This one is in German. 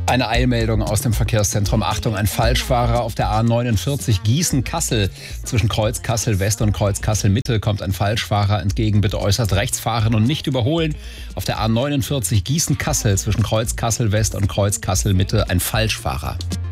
Eine Eilmeldung aus dem Verkehrszentrum. Achtung, ein Falschfahrer auf der A49 Gießen-Kassel. Zwischen Kreuz Kassel-West und Kreuz Kassel-Mitte kommt ein Falschfahrer entgegen. Bitte äußerst rechts fahren und nicht überholen. Auf der A49 Gießen-Kassel zwischen Kreuz Kassel-West und Kreuz Kassel-Mitte ein Falschfahrer.